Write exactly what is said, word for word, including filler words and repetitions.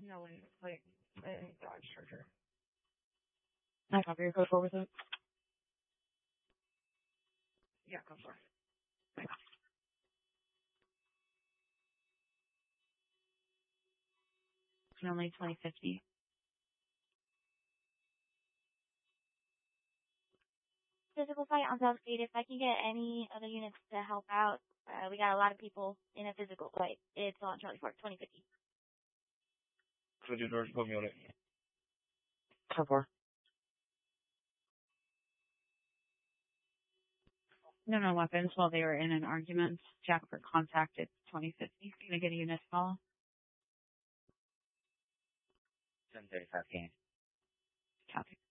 No, and like a Dodge Charger. Can I copy your code four with it? Yeah, go for it. It's only twenty fifty. Physical fight on South Street. If I can get any other units to help out, uh, we got a lot of people in a physical fight. It's on Charlie Park, twenty fifty. Could you George put me on it? Code four. No, no weapons while they were in an argument. Jack for contact at twenty fifty. Can I get a unit to follow? ten thirty-five game. Copy.